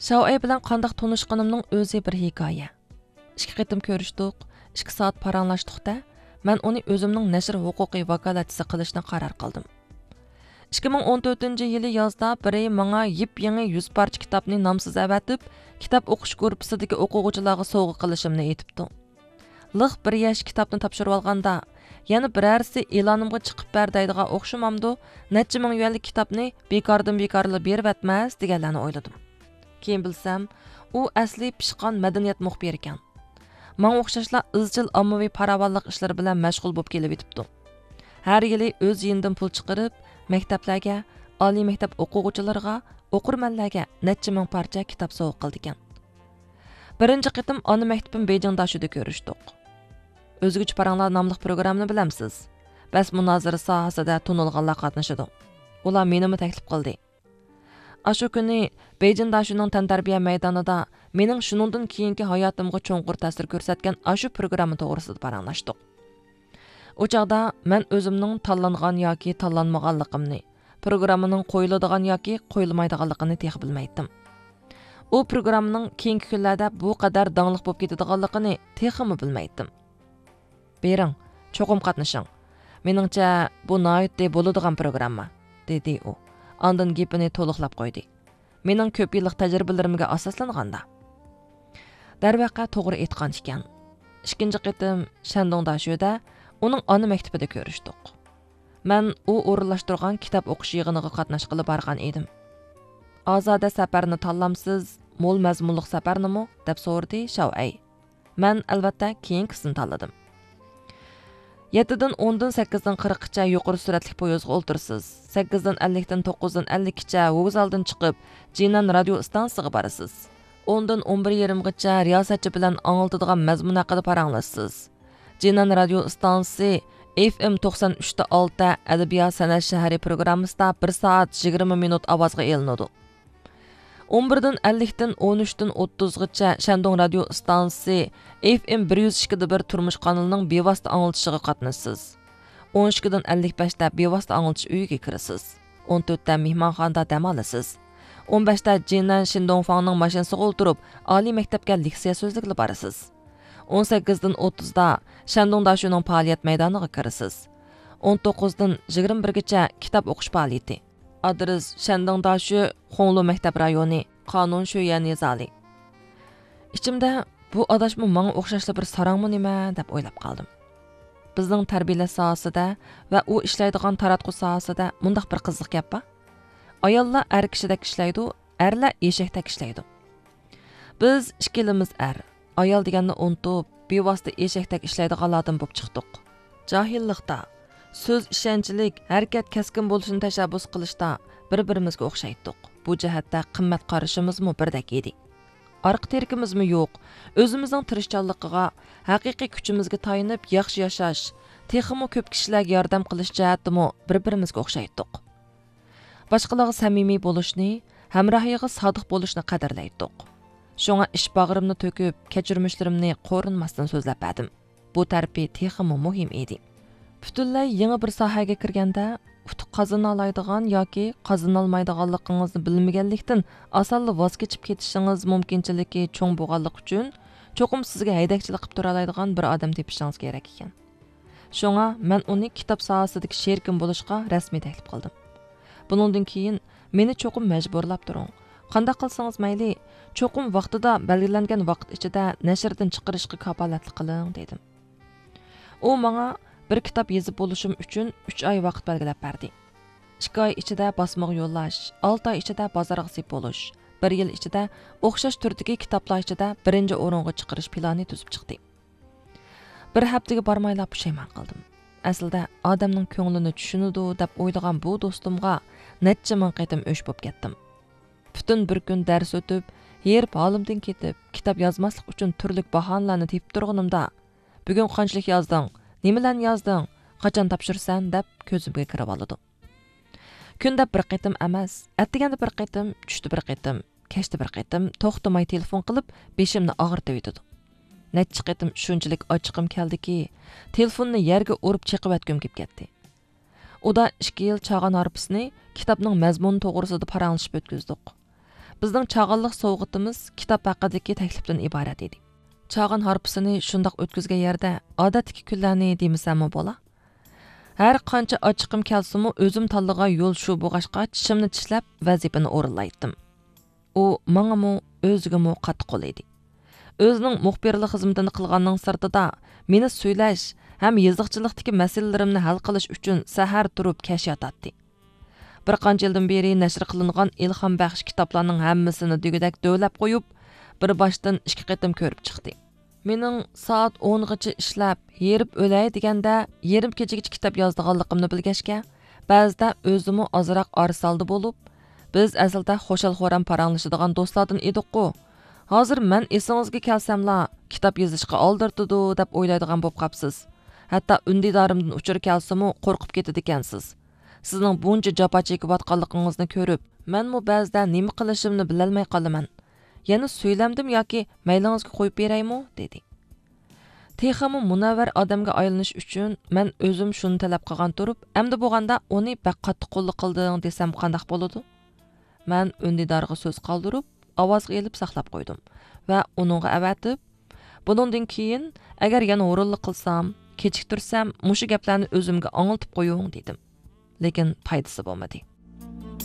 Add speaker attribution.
Speaker 1: Şavay bilan qandaq tanışqanımның o'zi bir hikoya. 2 qitim ko'rishdik, 2 soat paranglashdiqda, men uni o'zimning nashr huquqiy vakolatchisi qilishni qaror qildim. 2014-yili yozda biri menga yip-yangi 100 parcha kitobni nomsiz avatib, kitob o'qish guruhidagi o'quvchilarga sovg'a qilishimni aytibdi. Liq bir yash kitobni topshirib olganda, yana birarsi e'lonimga chiqib berdaydigan o'xshamamdi, necha ming yuanlik kitobni bekordan-bekorla berib atmas deganlarni o'yladim. Keyin bilsam, u asli pishqon madaniyat muxbiri ekan. Menga o'xshashlar izchil ommaviy paravanlik ishlari bilan mashg'ul bo'lib kelib yetibdi. Har yili o'z yindan pul chiqarib, maktablarga, oliy maktab o'quvchilariga, o'qirmanlarga necha ming parcha kitob sovg'a qildi ekan. Birinchi qitim ona maktabim Beyjingda shuda ko'rishdik. O'zguchi paranglar nomli programmani bilamsiz. Bas munozara sohasida tunilganlar qatnashadi. Ular menimi taklif qildi. Ashu kuni Beyjingda shuning tantarbiya maydonida mening shuningdan keyingi hayotimga cho'nqur ta'sir ko'rsatgan ashu programma to'g'risida paranglashdik. O chaqda men o'zimning tanlangan yoki tanlanmaganligimni, programmaning qo'yiladigan yoki qo'yilmaydiganligini tex bilmaydim. U programmaning keyingi kunlarda bu qadar dangliq bo'lib ketadiganligini texmi bilmaydim. Bering, cho'qim qatnashing. Meningcha bu noyatda bo'ladigan programma, dedi u. Ondan gapini to'liqlab qo'ydi. Mening ko'p yillik tajribalarimga asoslanganda. Darvaqa to'g'ri aytgan ekan. Ikkinchi qitim Shandongda shuda uning ona maktabida ko'rishdik. Men u o'rinlashtirgan kitob o'qish yig'iniga qatnashqili borgan edim. Ozoda safarni tanlamsiz, mo'l mazmunliq safarnimi deb so'radi Shavay. Men albatta keyingisini tanladim. 7dan 10dan 8dan 40gacha yuqori suratli poyezdga o'tirsiz. 8dan 50dan 9dan 50gacha vokzaldan chiqib, Jinan radio stansiyasiga borasiz. 10dan 11:30gacha riyosatchi bilan anglitadigan mazmun haqida paranglasisiz. Jinan radio stansiyasi FM 93.6 Adabiyot san'at shahri programmasida 1 soat 20 minut ovozga elinadi. 11dan 50dan 13dan 30gacha Shandong radio stansiyasi FM 102.1 turmush kanalining bevosita anglitishiga qatnashsiz. 12dan 55da bevosita anglitish uyiga kirasiz. 14da mehmonxonada dam olasiz. 15da Jinan Shindongfangning mashinasiga o'tirib, oliy maktabga leksiya so'zlikli borasiz. 18dan 30da Shandongda shuning faoliyat maydoniga kirasiz. 19dan 21gacha kitob o'qish faoliyati. Adres Shandongda shu Honglu maktab rayoni, Qonun Shuyan Nizali. İçimde bu adashma menga o'xshashli bir sarangmi nima deb o'ylab qoldim. Bizning tarbiyalash sohasida va u ishlaydigan taratquv sohasida mundaq bir qiziq gap bor. Ayollar er kishidek ishlaydi, erlar eshakdek ishlaydi. Biz ikkilimiz er, ayol deganni unutib, bevosita eshakdek ishlaydiganlardan bo'lib chiqdik. Jahillikda, so'z ishonchlik, harakat kaskin bo'lishini tashabbus qilishda bir-birimizga o'xshaydik. Bu jihatda qimmat qarashimizmi birdek edi. Arq terkimizmi yo'q, o'zimizning tirishchanligiga, haqiqiy kuchimizga tayinib yaxshi yashash, texmi ko'p kishilarga yordam qilish jihatimi bir-birimizga o'xshaydik. Boshqalarga samimiy bo'lishni, hamrohiga sodiq bo'lishni qadrlaydik. Shunga ish bag'rimni to'kib, kechirmishlarimni qo'rinmasdan so'zlab berdim. Bu tarbiya texmi muhim edi. Butunlay yangi bir sohaga kirganda utuq qozona oladigan yoki qozona olmaydiganligingizni bilmaganlikdan osonli voz kechib ketishingiz mumkinchiligi cho'ng bo'lganlik uchun cho'qim sizga haydakchilik qilib tura oladigan bir odam tepishingiz kerak ekan. Shunga men uni kitob sohasidagi sherikim bo'lishga rasmiy taklif qildim. Bundan keyin meni cho'qim majburlab turing. Qanday qilsangiz mayli, cho'qim vaqtida belgilangan vaqt ichida nashrdan chiqarishga kafolatlik qiling dedim. U menga bir kitob yozib bo'lishim uchun 3 oy vaqt belgilab berdi. 2 oy ichida bosmoq yo'llash, 6 oy ichida bozorga sip bo'lish, 1 yil ichida o'xshash turdagi kitoblar ichida birinchi o'ringa chiqarish plani tuzib chiqdi. Bir haftaga bormayla pushaymon qildim. Aslida odamning ko'nglini tushunadi deb o'ylagan bu do'stimga necha ming qitim o'sh bo'lib ketdim. Butun bir kun dars o'tib, yer holimdan ketib, kitob yozmaslik uchun turli bahonalarni tepib turganimda, bugun qanchalik yozding? Nimalarni yozding? Qachon topshirsan deb ko'zimga kirib oldi. Kunda bir qitim emas, atdiganda bir qitim, tushda bir qitim, kechda bir qitim to'xtamay telefon qilib, beshimni og'irtib yutdi. Necha qitim shunchalik ochiqim keldiki, telefonni yerga urib chiqib atgim kelib ketdi. Uda 2 yil chaqan harpisini kitobning mazmuni to'g'risida paranglashib o'tkazdik. Bizning chag'anliq sovg'itimiz kitob haqidagi taklifdan iborat edi. Chag'an harpisini shundoq o'tkazgan yerda odatdagi kunlarni demasam bo'la. Har qancha ochiqim kelsimi o'zim tanlagan yo'l shu bo'g'ashqa tishimni tishlab vazifani o'rinlaydim. U mangami o'zigami qattiq edi. O'zining muxbirlik xizmatini qilganning sirtida meni so'ylash ham yoziqchilikdagi masalalarimni hal qilish uchun sahar turib kashfiyot atdi. Bir qancha yildan beri nashr qilingan ilhom baxsh kitoblarning hammasini degudak dövlab qo'yib, bir boshdan 2 qatim ko'rib chiqdi. Mening soat 10 gacha ishlab, yerib o'lay deganda, yarim kechagacha kitob yozdiganligimni bilgashga, ba'zida o'zimni ozroq arsaldi bo'lib, biz aslida xo'shal-xo'ram paranglashadigan do'stlardan edik-ku. Hozir men esingizga kelsamla, kitob yozishga oldirdidu deb o'ylaydigan bo'lib qapsiz. Hatto undidorimdan uchur kelsimi qo'rqib ketadi ekansiz. Sizning buncha jafo chekayotganligingizni ko'rib, menmi ba'zida nima qilishimni bilolmay qolaman. Yana söylemdim yoki maylingizga qo'yib beraymi dedi. Texami munavvar odamga aylanish uchun men o'zim shuni talab qilgan turib, endi bo'lganda uni baq qattiq qo'lli qilding desam qanday bo'ladi? Men undidorga so'z qoldirib, ovozga elib saqlab qo'ydim va uningga avatib, buningdan keyin agar yana o'rinli qilsam, kechiktirsam, mushu gaplarni o'zimga anglitib qo'ying dedim. Lekin foydasi bo'lmadi.